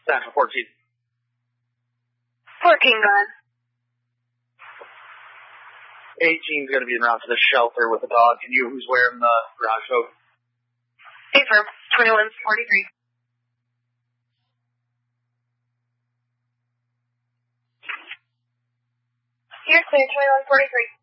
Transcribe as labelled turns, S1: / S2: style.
S1: Central 14.
S2: 14, go ahead.
S1: 18's going to be en route to the shelter with a dog. And you, who's wearing the garage coat?
S2: Affirm. 2143. You're clear, 2143.